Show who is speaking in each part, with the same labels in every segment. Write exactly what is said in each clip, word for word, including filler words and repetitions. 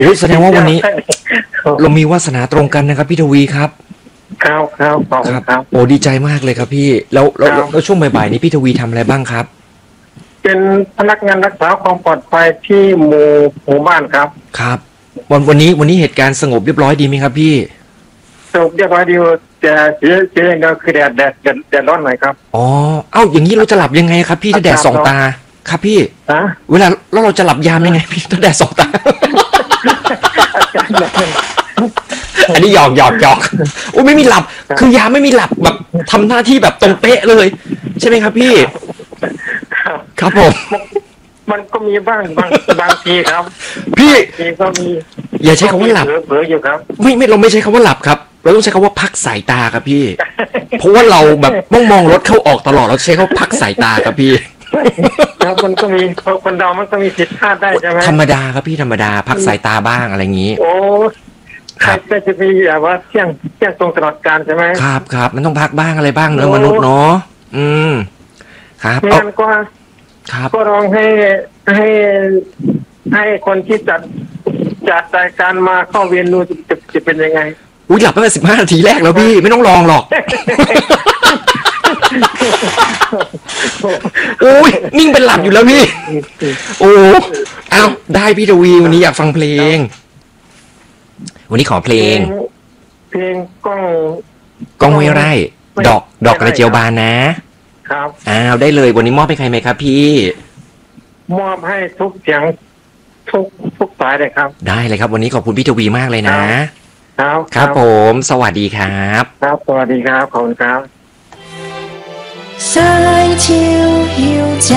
Speaker 1: โอ้แสดงว่าวันนี้เรามีวาสนาตรงกันนะครับพี่ทวีครับ
Speaker 2: ครับครับขอบคุณครับ
Speaker 1: โอ้ดีใจมากเลยครับพี่แล้วแล้วแล้วช่วงบ่ายๆนี้พี่ทวีทำอะไรบ้างครับ
Speaker 2: เป็นพนักงานรักษาความปลอดภัยที่หมู่หมู่บ้านครับ
Speaker 1: ครับวันวันนี้วันนี้เหตุการณ์สงบเรียบร้อยดีไหมครับพี่
Speaker 2: สงบเรียบร้อยดีแต่เสียเสียอย่างเดียวคือแดดแดดแดดแดดร้อนหน่อยครับ
Speaker 1: อ๋อเอ้าอย่างนี้เราจะหลับยังไงครับพี่ถ้าแดดส่องตาครับพี่เวลาแล้วเราจะหลับยามยังไงพี่ถ้าแดดส่องตาอันนี้หยอกหยอกหยอกโอ้ไม่มีหลับคือยามไม่มีหลับแบบทำหน้าที่แบบตรงเป๊ะเลยใช่ไหมครับพี่ครับผม
Speaker 2: มันก็มีบ้างบางบางทีครับ
Speaker 1: พี่
Speaker 2: ก็มี
Speaker 1: อย่าใช้คำว่าหลับ
Speaker 2: เผลออยู่ครับ
Speaker 1: ไม่ไม่เราไม่ใช้คำว่าหลับครับเราต้องใช้คำว่าพักสายตาครับพี่เพราะว่าเราแบบต้องมองรถเข้าออกตลอดเราใช้คำว่าพักสายตาครับพี่
Speaker 2: ครับมันก็มีคนเรามันก็มีผิดพลาดได้ใช่ไหม
Speaker 1: ธรรมดาครับพี่ธรรมดาพักสายตาบ้างอะไรอย่างนี้
Speaker 2: โอ้ครับแต่จะมีแบบว่าเที่ยงเที่ยงตรงตลอดการใช่ไหม
Speaker 1: ครับครับมันต้องพักบ้างอะไรบ้างเนอะมนุษย์เนาะอืมครับ
Speaker 2: งานก็
Speaker 1: ครับ
Speaker 2: ก็ลองให้ให้ให้คนที่จัดจัดรายการมาเข้าเวียนดูจะจะเป็นยังไง
Speaker 1: อุ้ยหลับตั้งแต่สิบห้านาทีแรกแล้วพี่ไม่ต้องลองหรอกโอ้ยนิ่งเป็นหลับอยู่แล้วพี่โอ้เอาได้พี่ทวีวันนี้อยากฟังเพลงวันนี้ขอเพลง
Speaker 2: เพลงกล้อง
Speaker 1: กล้องห้วยไร่ดอกดอกกระเจียวบานนะครับอ้าวได้เลยวันนี้มอบให้ใครไหมครับพี่
Speaker 2: มอบให้ทุกเสียงทุกทุกสายเลยครับ
Speaker 1: ได้เลยครับวันนี้ขอบคุณพี่ทวีมากเลยนะครับครับผมสวัสดีครับ
Speaker 2: ครับสวัสดีครับขอบคุณครับ
Speaker 3: สายเที่ยวหิวใจ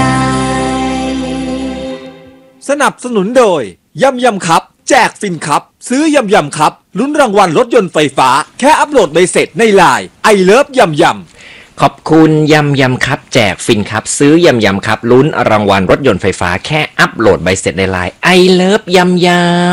Speaker 4: สนับสนุนโดยยำยำครับแจกฟินครับซื้อยำยำครับลุ้นรางวัลรถยนต์ไฟฟ้าแค่อัปโหลดใบเสร็จในไลน์ไอเลิฟยำยำ
Speaker 1: ขอบคุณยำยำครับแจกฟินครับซื้อยำยำครับลุ้นรางวัลรถยนต์ไฟฟ้าแค่อัปโหลดใบเสร็จในไลน์ไอเลิฟยำยำ